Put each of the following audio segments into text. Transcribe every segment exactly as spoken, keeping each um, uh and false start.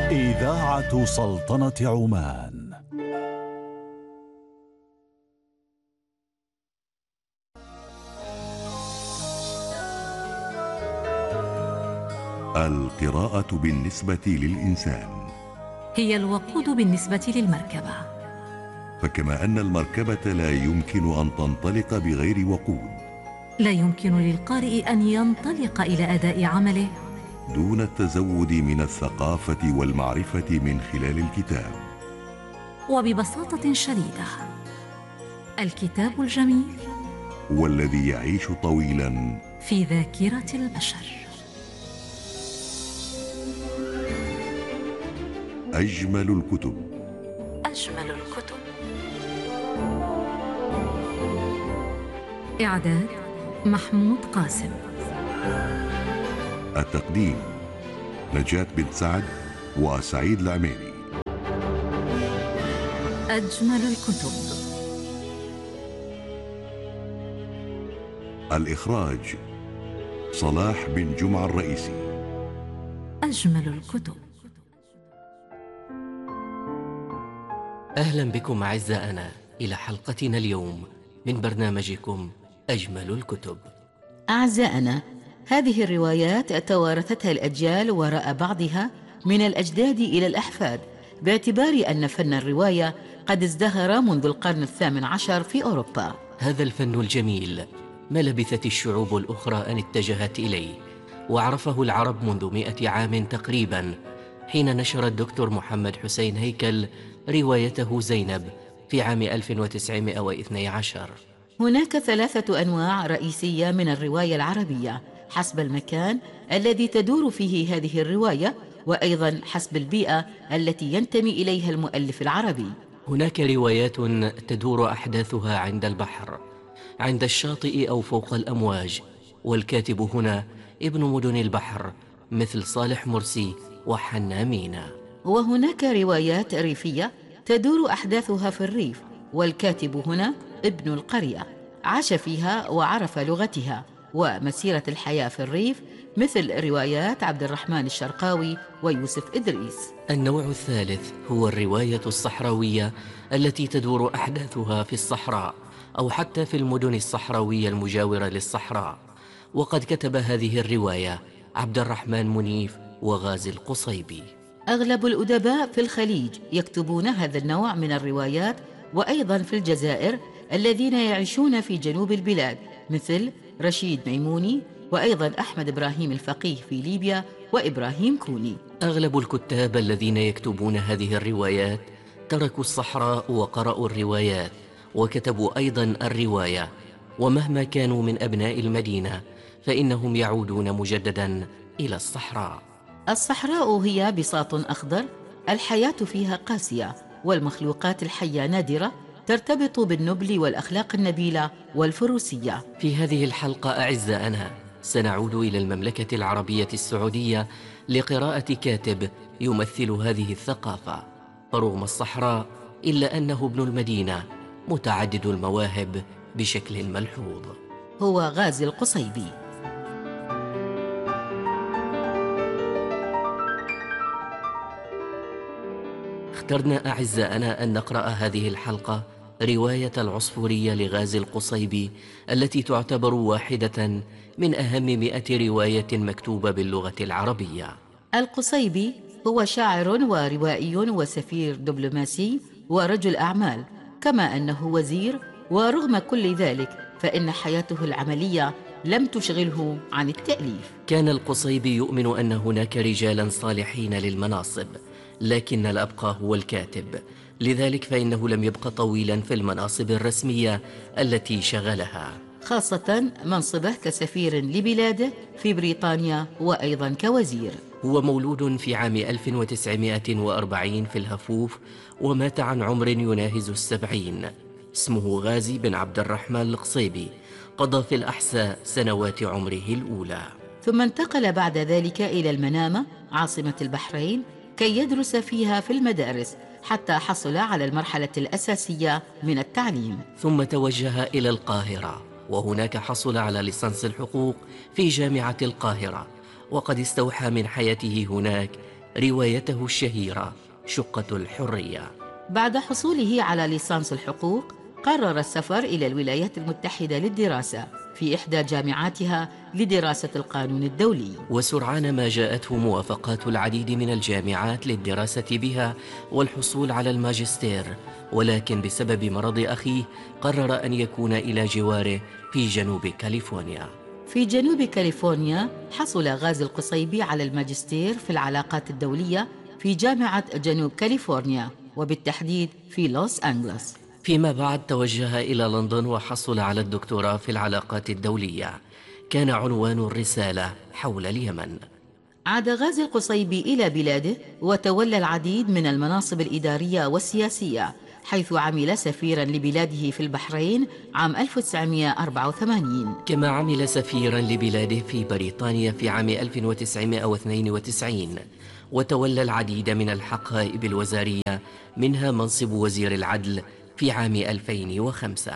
إذاعة سلطنة عمان. القراءة بالنسبة للإنسان هي الوقود بالنسبة للمركبة، فكما أن المركبة لا يمكن أن تنطلق بغير وقود، لا يمكن للقارئ أن ينطلق إلى أداء عمله دون التزود من الثقافة والمعرفة من خلال الكتاب. وببساطة شديدة، الكتاب الجميل هو الذي يعيش طويلا في ذاكرة البشر. أجمل الكتب. أجمل الكتب. إعداد محمود قاسم. التقديم نجاة بن سعد وسعيد العميري. أجمل الكتب. الإخراج صلاح بن جمعة الرئيسي. أجمل الكتب. أهلا بكم أعزائنا إلى حلقتنا اليوم من برنامجكم أجمل الكتب. أعزائنا، هذه الروايات توارثتها الأجيال وراء بعضها من الأجداد إلى الأحفاد، باعتبار أن فن الرواية قد ازدهر منذ القرن الثامن عشر في أوروبا. هذا الفن الجميل ما لبثت الشعوب الأخرى أن اتجهت إليه، وعرفه العرب منذ مئة عام تقريبا، حين نشر الدكتور محمد حسين هيكل روايته زينب في عام ألف وتسعمائة واثني عشر. هناك ثلاثة أنواع رئيسية من الرواية العربية حسب المكان الذي تدور فيه هذه الرواية، وأيضا حسب البيئة التي ينتمي إليها المؤلف العربي. هناك روايات تدور أحداثها عند البحر، عند الشاطئ أو فوق الأمواج، والكاتب هنا ابن مدن البحر مثل صالح مرسي وحنا مينا. وهناك روايات ريفية تدور أحداثها في الريف، والكاتب هنا ابن القرية، عاش فيها وعرف لغتها ومسيرة الحياة في الريف، مثل روايات عبد الرحمن الشرقاوي ويوسف إدريس. النوع الثالث هو الرواية الصحراوية التي تدور أحداثها في الصحراء أو حتى في المدن الصحراوية المجاورة للصحراء، وقد كتب هذه الرواية عبد الرحمن منيف وغازي القصيبي. أغلب الأدباء في الخليج يكتبون هذا النوع من الروايات، وأيضا في الجزائر الذين يعيشون في جنوب البلاد مثل رشيد ميموني، وأيضا أحمد إبراهيم الفقيه في ليبيا، وإبراهيم كوني. أغلب الكتاب الذين يكتبون هذه الروايات تركوا الصحراء وقرأوا الروايات وكتبوا أيضا الرواية، ومهما كانوا من أبناء المدينة فإنهم يعودون مجددا إلى الصحراء. الصحراء هي بساط أخضر، الحياة فيها قاسية، والمخلوقات الحية نادرة، ترتبط بالنبل والأخلاق النبيلة والفروسية. في هذه الحلقة أعزائنا سنعود إلى المملكة العربية السعودية لقراءة كاتب يمثل هذه الثقافة، فرغم الصحراء إلا أنه ابن المدينة متعدد المواهب بشكل ملحوظ. هو غازي القصيبي. اخترنا أعزائنا أن نقرأ هذه الحلقة رواية العصفورية لغازي القصيبي، التي تعتبر واحدة من أهم مئة رواية مكتوبة باللغة العربية. القصيبي هو شاعر وروائي وسفير دبلوماسي ورجل أعمال، كما أنه وزير، ورغم كل ذلك فإن حياته العملية لم تشغله عن التأليف. كان القصيبي يؤمن أن هناك رجالا صالحين للمناصب، لكن الأبقى هو الكاتب، لذلك فإنه لم يبق طويلا في المناصب الرسمية التي شغلها، خاصة منصبه كسفير لبلاده في بريطانيا وأيضا كوزير. هو مولود في عام ألف وتسعمائة وأربعين في الهفوف، ومات عن عمر يناهز السبعين. اسمه غازي بن عبد الرحمن القصيبي، قضى في الأحساء سنوات عمره الأولى، ثم انتقل بعد ذلك إلى المنامة عاصمة البحرين كي يدرس فيها في المدارس حتى حصل على المرحلة الأساسية من التعليم، ثم توجه إلى القاهرة، وهناك حصل على ليسانس الحقوق في جامعة القاهرة، وقد استوحى من حياته هناك روايته الشهيرة شقة الحرية. بعد حصوله على ليسانس الحقوق قرر السفر إلى الولايات المتحدة للدراسة في إحدى جامعاتها لدراسة القانون الدولي. وسرعان ما جاءته موافقات العديد من الجامعات للدراسة بها والحصول على الماجستير، ولكن بسبب مرض أخيه قرر أن يكون إلى جواره في جنوب كاليفورنيا. في جنوب كاليفورنيا حصل غازي القصيبي على الماجستير في العلاقات الدولية في جامعة جنوب كاليفورنيا، وبالتحديد في لوس أنجلوس. فيما بعد توجه إلى لندن وحصل على الدكتوراه في العلاقات الدولية. كان عنوان الرسالة حول اليمن. عاد غازي القصيبي إلى بلاده وتولى العديد من المناصب الإدارية والسياسية، حيث عمل سفيراً لبلاده في البحرين عام ألف وتسعمائة وأربعة وثمانين، كما عمل سفيراً لبلاده في بريطانيا في عام ألف وتسعمائة واثنين وتسعين، وتولى العديد من الحقائب الوزارية منها منصب وزير العدل في عام ألفين وخمسة.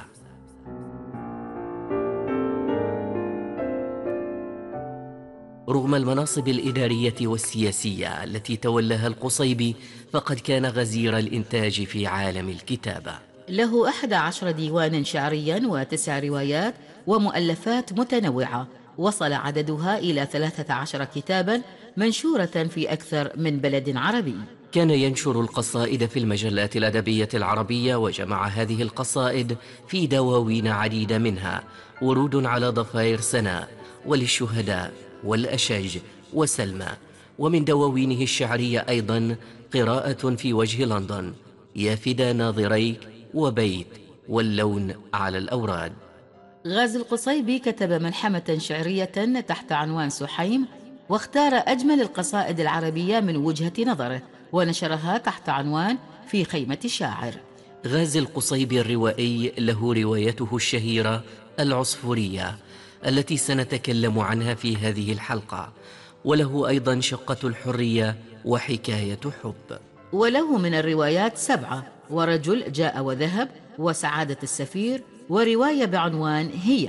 رغم المناصب الإدارية والسياسية التي تولاها القصيبي، فقد كان غزير الإنتاج في عالم الكتابة. له أحد عشر ديوانا شعريا وتسع روايات ومؤلفات متنوعة، وصل عددها إلى ثلاثة عشر كتابا منشورة في أكثر من بلد عربي. كان ينشر القصائد في المجلات الأدبية العربية، وجمع هذه القصائد في دواوين عديدة، منها ورود على ضفائر سناء، وللشهداء، والأشج، وسلمى. ومن دواوينه الشعرية أيضا قراءة في وجه لندن، يا فدا ناظريك، وبيت، واللون على الأوراد. غازي القصيبي كتب ملحمة شعرية تحت عنوان سحيم، واختار أجمل القصائد العربية من وجهة نظره ونشرها تحت عنوان في خيمة الشاعر. غازي القصيبي الروائي له روايته الشهيرة العصفورية التي سنتكلم عنها في هذه الحلقة، وله أيضا شقة الحرية وحكاية حب. وله من الروايات سبعة: ورجل جاء وذهب، وسعادة السفير، ورواية بعنوان هي.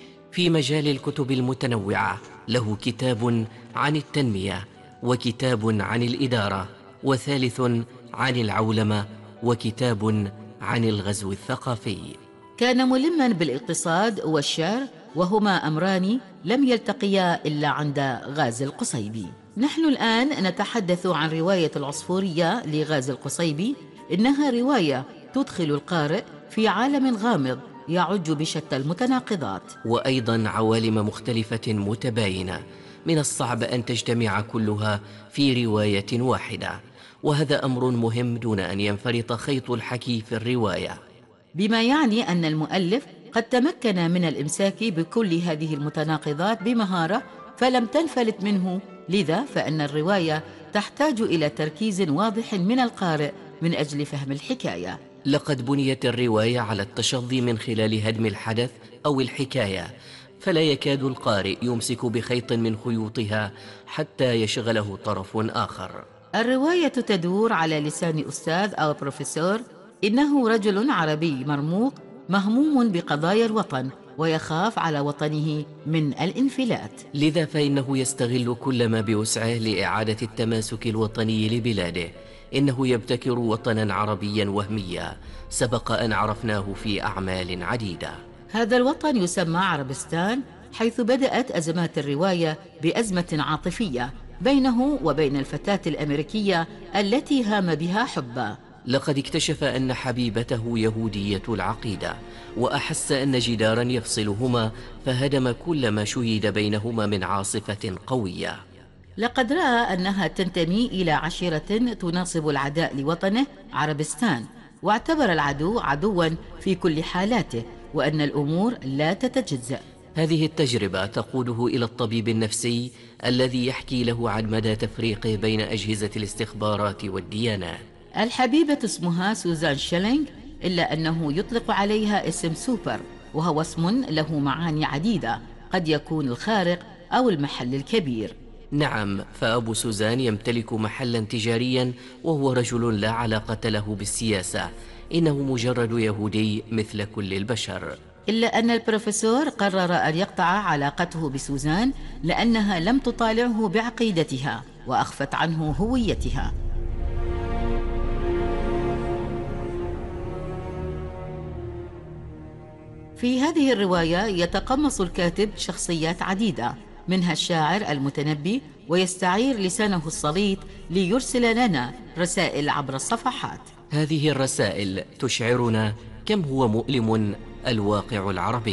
في مجال الكتب المتنوعة له كتاب عن التنمية، وكتاب عن الإدارة، وثالث عن العولمة، وكتاب عن الغزو الثقافي. كان ملما بالاقتصاد والشعر، وهما أمران لم يلتقيا إلا عند غازي القصيبي. نحن الآن نتحدث عن رواية العصفورية لغازي القصيبي. إنها رواية تدخل القارئ في عالم غامض يعج بشتى المتناقضات، وأيضا عوالم مختلفة متباينة من الصعب أن تجتمع كلها في رواية واحدة، وهذا أمر مهم دون أن ينفرط خيط الحكي في الرواية، بما يعني أن المؤلف قد تمكن من الإمساك بكل هذه المتناقضات بمهارة فلم تنفلت منه. لذا فإن الرواية تحتاج إلى تركيز واضح من القارئ من أجل فهم الحكاية. لقد بنيت الرواية على التشظي من خلال هدم الحدث أو الحكاية، فلا يكاد القارئ يمسك بخيط من خيوطها حتى يشغله طرف آخر. الرواية تدور على لسان أستاذ أو بروفيسور، إنه رجل عربي مرموق مهموم بقضايا الوطن، ويخاف على وطنه من الانفلات. لذا فإنه يستغل كل ما بوسعه لإعادة التماسك الوطني لبلاده. إنه يبتكر وطنا عربيا وهميا سبق أن عرفناه في أعمال عديدة. هذا الوطن يسمى عربستان، حيث بدأت أزمات الرواية بأزمة عاطفية بينه وبين الفتاة الأمريكية التي هام بها حبا. لقد اكتشف أن حبيبته يهودية العقيدة، وأحس أن جدارا يفصلهما، فهدم كل ما شيد بينهما من عاصفة قوية. لقد رأى أنها تنتمي إلى عشيرة تناصب العداء لوطنه عربستان، واعتبر العدو عدوا في كل حالاته، وأن الأمور لا تتجزأ. هذه التجربة تقوده إلى الطبيب النفسي الذي يحكي له عن مدى تفريقه بين أجهزة الاستخبارات والديانات. الحبيبة اسمها سوزان شيلينغ، إلا أنه يطلق عليها اسم سوبر، وهو اسم له معاني عديدة، قد يكون الخارق أو المحل الكبير. نعم، فأبو سوزان يمتلك محلا تجاريا، وهو رجل لا علاقة له بالسياسة، إنه مجرد يهودي مثل كل البشر. إلا أن البروفيسور قرر أن يقطع علاقته بسوزان لأنها لم تطالعه بعقيدتها، وأخفت عنه هويتها. في هذه الرواية يتقمص الكاتب شخصيات عديدة، منها الشاعر المتنبي، ويستعير لسانه السليط ليرسل لنا رسائل عبر الصفحات. هذه الرسائل تشعرنا كم هو مؤلم الواقع العربي.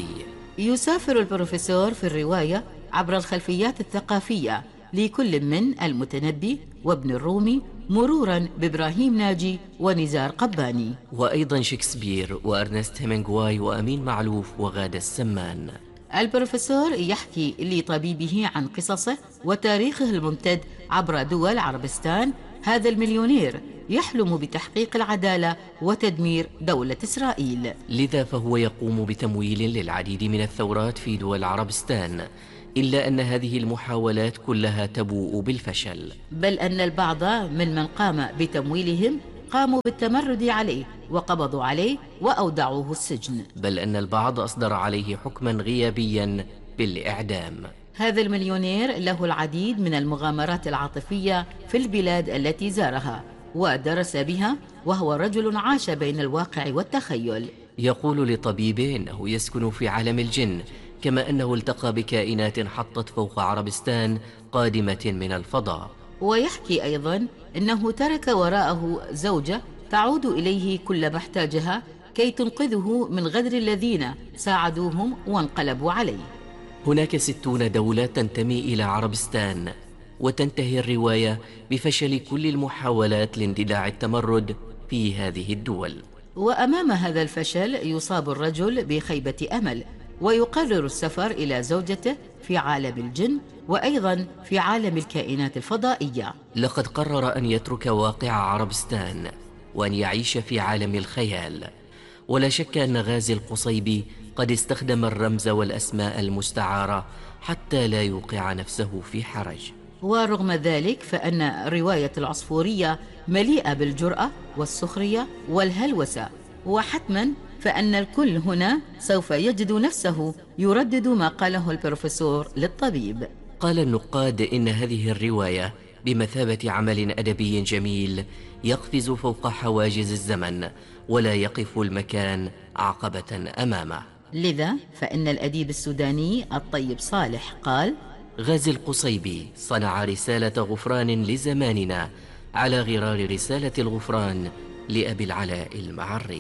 يسافر البروفيسور في الرواية عبر الخلفيات الثقافية لكل من المتنبي وابن الرومي، مرورا بإبراهيم ناجي ونزار قباني، وأيضا شكسبير وأرنست هيمنغواي وأمين معلوف وغادة السمان. البروفيسور يحكي لطبيبه عن قصصه وتاريخه الممتد عبر دول عربستان. هذا المليونير يحلم بتحقيق العدالة وتدمير دولة إسرائيل، لذا فهو يقوم بتمويل للعديد من الثورات في دول عربستان، إلا أن هذه المحاولات كلها تبوء بالفشل، بل أن البعض من من قام بتمويلهم قاموا بالتمرد عليه وقبضوا عليه وأودعوه السجن، بل أن البعض أصدر عليه حكما غيابيا بالإعدام. هذا المليونير له العديد من المغامرات العاطفية في البلاد التي زارها ودرس بها، وهو رجل عاش بين الواقع والتخيل. يقول لطبيبه إنه يسكن في عالم الجن، كما أنه التقى بكائنات حطت فوق عربستان قادمة من الفضاء. ويحكي أيضا أنه ترك وراءه زوجة تعود إليه كلما احتاجها كي تنقذه من غدر الذين ساعدوهم وانقلبوا عليه. هناك ستون دولة تنتمي إلى عربستان، وتنتهي الرواية بفشل كل المحاولات لاندلاع التمرد في هذه الدول. وأمام هذا الفشل يصاب الرجل بخيبة أمل، ويقرر السفر إلى زوجته في عالم الجن وأيضا في عالم الكائنات الفضائية. لقد قرر أن يترك واقع عربستان وأن يعيش في عالم الخيال، ولا شك أن غازي القصيبي قد استخدم الرمز والأسماء المستعارة حتى لا يوقع نفسه في حرج. ورغم ذلك فإن رواية العصفورية مليئة بالجرأة والسخرية والهلوسة، وحتما فإن الكل هنا سوف يجد نفسه يردد ما قاله البروفيسور للطبيب. قال النقاد إن هذه الرواية بمثابة عمل أدبي جميل يقفز فوق حواجز الزمن، ولا يقف المكان عقبة أمامه. لذا فإن الأديب السوداني الطيب صالح قال: غازي القصيبي صنع رسالة غفران لزماننا على غرار رسالة الغفران لأبي العلاء المعري.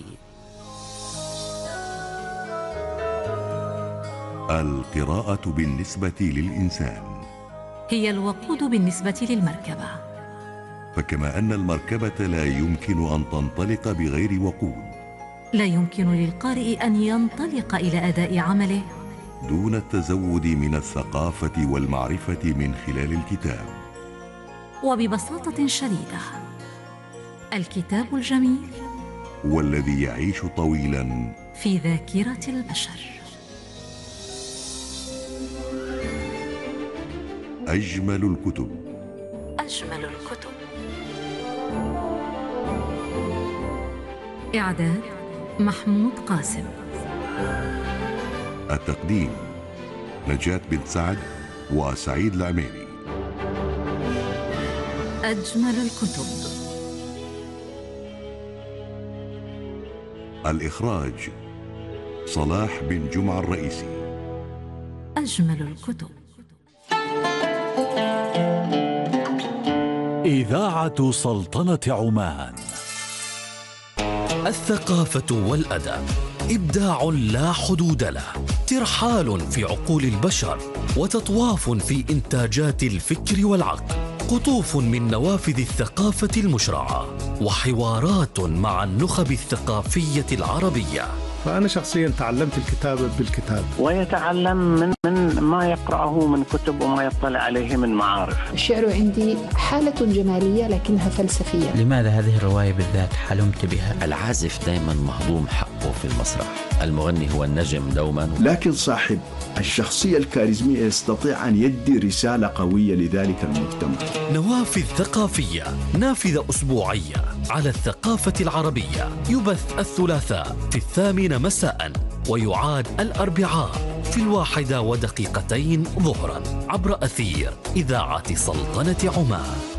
القراءة بالنسبة للإنسان هي الوقود بالنسبة للمركبة، فكما أن المركبة لا يمكن أن تنطلق بغير وقود، لا يمكن للقارئ أن ينطلق إلى أداء عمله دون التزود من الثقافة والمعرفة من خلال الكتاب. وببساطة شديدة، الكتاب الجميل والذي يعيش طويلا في ذاكرة البشر. أجمل الكتب أجمل الكتب. إعداد محمود قاسم. التقديم نجاة بن سعد وسعيد العميري. أجمل الكتب. الإخراج صلاح بن جمعة الرئيسي. أجمل الكتب. إذاعة سلطنة عمان. الثقافة والأدب إبداع لا حدود له، ترحال في عقول البشر وتطواف في إنتاجات الفكر والعقل، قطوف من نوافذ الثقافة المشرعة، وحوارات مع النخب الثقافية العربية. فأنا شخصيا تعلمت الكتابة بالكتاب، ويتعلم من من ما يقرأه من كتب وما يطلع عليه من معارف. الشعر عندي حالة جمالية لكنها فلسفية. لماذا هذه الرواية بالذات حلمت بها؟ العازف دائما مهضوم حقه في المسرح، المغني هو النجم دوما، لكن صاحب الشخصية الكاريزمية يستطيع أن يدي رسالة قوية لذلك المجتمع. نوافذ ثقافية، نافذة أسبوعية على الثقافة العربية، يبث الثلاثاء في الثامنة مساء ويعاد الأربعاء في الواحدة ودقيقتين ظهرا عبر أثير إذاعة سلطنة عمان.